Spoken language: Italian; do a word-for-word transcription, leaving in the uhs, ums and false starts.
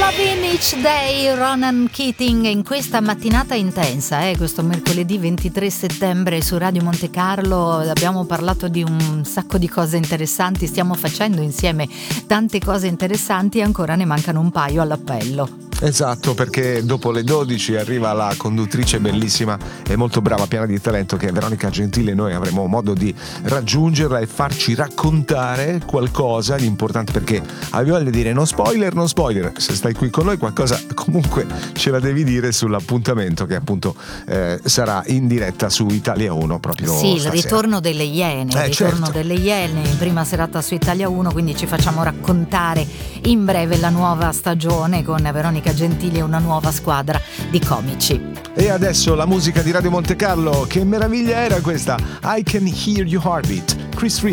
Loving Each Day, Ronan Keating, in questa mattinata intensa, eh, questo mercoledì ventitré settembre su Radio Monte Carlo. Abbiamo parlato di un sacco di cose interessanti, stiamo facendo insieme tante cose interessanti e ancora ne mancano un paio all'appello. Esatto, perché dopo le dodici arriva la conduttrice bellissima e molto brava, piena di talento, che è Veronica Gentile. Noi avremo modo di raggiungerla e farci raccontare qualcosa di importante, perché avevi voglia di dire no spoiler, no spoiler. Se stai qui con noi qualcosa comunque ce la devi dire sull'appuntamento che appunto eh, sarà in diretta su Italia uno proprio sì, stasera. Il ritorno delle Iene, eh, il ritorno certo. delle Iene in prima serata su Italia uno, quindi ci facciamo raccontare in breve la nuova stagione con Veronica Gentili e una nuova squadra di comici. E adesso la musica di Radio Monte Carlo. Che meraviglia era questa! I Can Hear Your Heartbeat, Chris Rea.